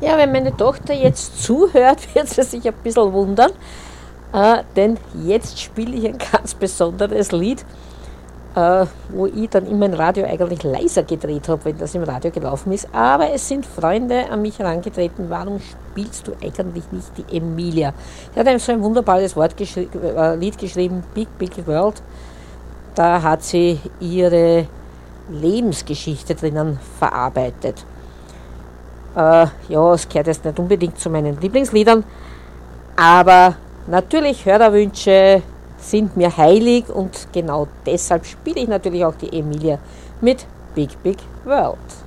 Ja, wenn meine Tochter jetzt zuhört, wird sie sich ein bisschen wundern, denn jetzt spiele ich ein ganz besonderes Lied, wo ich dann immer im Radio eigentlich leiser gedreht habe, wenn das im Radio gelaufen ist. Aber es sind Freunde an mich herangetreten, warum spielst du eigentlich nicht die Emilia? Sie hat so ein wunderbares Lied geschrieben, Big Big World. Da hat sie ihre Lebensgeschichte drinnen verarbeitet. Ja, es gehört jetzt nicht unbedingt zu meinen Lieblingsliedern, aber natürlich Hörerwünsche sind mir heilig und genau deshalb spiele ich natürlich auch die Emilia mit Big Big World.